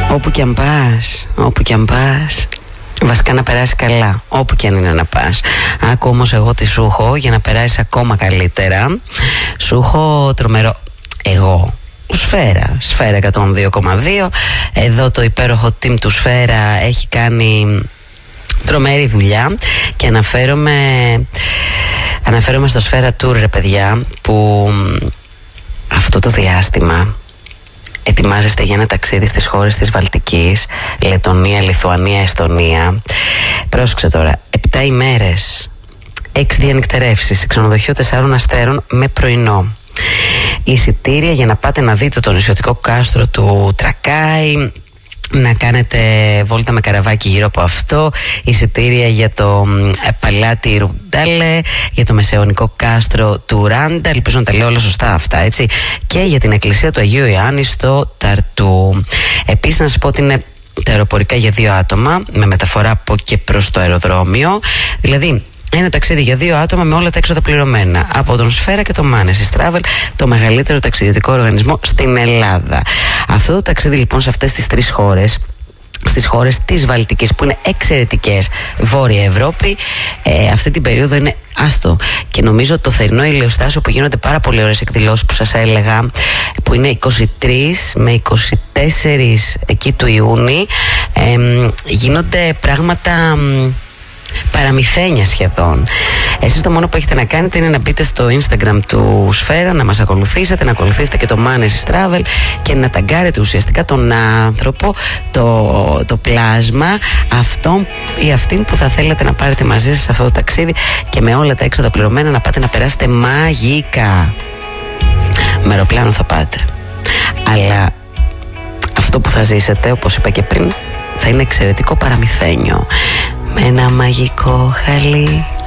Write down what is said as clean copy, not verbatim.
Όπου κι αν πας, όπου κι αν πας, βασικά να περάσει καλά, όπου κι αν είναι να πας. Άκου όμως εγώ τι σου έχω για να περάσεις ακόμα καλύτερα. Σου έχω τρομερό. Εγώ Σφαίρα 102,2. Εδώ το υπέροχο team του Σφαίρα έχει κάνει τρομερή δουλειά. Και αναφέρομαι στο Σφαίρα Tour, ρε παιδιά, που αυτό το διάστημα ετοιμάζεστε για ένα ταξίδι στις χώρες της Βαλτικής, Λετονία, Λιθουανία, Εστονία. Πρόσεξε τώρα, 7 ημέρες, 6 διανυκτερεύσεις σε ξενοδοχείο 4 αστέρων με πρωινό. Εισιτήρια για να πάτε να δείτε το νησιωτικό κάστρο του Τρακάι, να κάνετε βόλτα με καραβάκι γύρω από αυτό. Εισιτήρια για το παλάτι Ρουντάλε, για το μεσαιωνικό κάστρο του Ράντα. Ελπίζω να τα λέω όλα σωστά αυτά, έτσι. Και για την εκκλησία του Αγίου Ιωάννη στο Ταρτού. Επίσης να σας πω ότι είναι τα αεροπορικά για 2 άτομα, με μεταφορά από και προς το αεροδρόμιο. Δηλαδή ένα ταξίδι για 2 άτομα με όλα τα έξοδα πληρωμένα από τον Σφαίρα και το Manesis Travel, το μεγαλύτερο ταξιδιωτικό οργανισμό στην Ελλάδα. Αυτό το ταξίδι λοιπόν σε αυτές τις 3 χώρες, στις χώρες της Βαλτικής, που είναι εξαιρετικές, Βόρεια Ευρώπη, αυτή την περίοδο είναι άστο. Και νομίζω το θερινό ηλιοστάσιο που γίνονται πάρα πολύ ωραίες εκδηλώσεις που σας έλεγα, που είναι 23 με 24 εκεί του Ιούνιου, γίνονται πράγματα παραμυθένια σχεδόν. Εσείς το μόνο που έχετε να κάνετε είναι να μπείτε στο Instagram του Σφαίρα, να μας ακολουθήσετε, να ακολουθήσετε και το Manesis Travel και να ταγκάρετε ουσιαστικά τον άνθρωπο, το πλάσμα, αυτόν ή αυτήν που θα θέλετε να πάρετε μαζί σας σε αυτό το ταξίδι, και με όλα τα έξοδα πληρωμένα να πάτε να περάσετε μαγικά. Με αεροπλάνο θα πάτε, αλλά αυτό που θα ζήσετε, όπως είπα και πριν, θα είναι εξαιρετικό παραμυθένιο, με ένα μαγικό χαλί